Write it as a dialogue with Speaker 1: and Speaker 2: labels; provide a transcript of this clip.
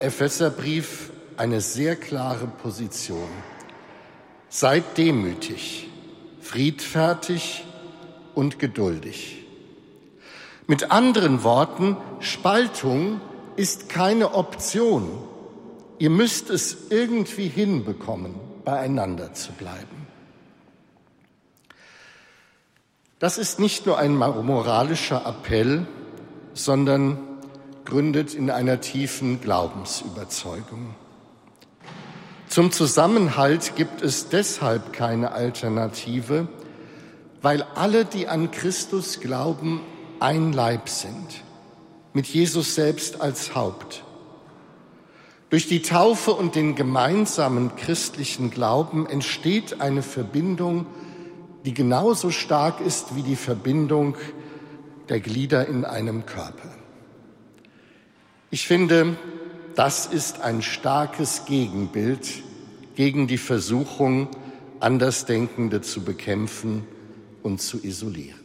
Speaker 1: Epheserbrief eine sehr klare Position. Seid demütig, friedfertig und geduldig. Mit anderen Worten, Spaltung ist keine Option. Ihr müsst es irgendwie hinbekommen, beieinander zu bleiben. Das ist nicht nur ein moralischer Appell, sondern gründet in einer tiefen Glaubensüberzeugung. Zum Zusammenhalt gibt es deshalb keine Alternative, weil alle, die an Christus glauben, ein Leib sind, mit Jesus selbst als Haupt. Durch die Taufe und den gemeinsamen christlichen Glauben entsteht eine Verbindung, die genauso stark ist wie die Verbindung der Glieder in einem Körper. Ich finde, das ist ein starkes Gegenbild gegen die Versuchung, Andersdenkende zu bekämpfen und zu isolieren.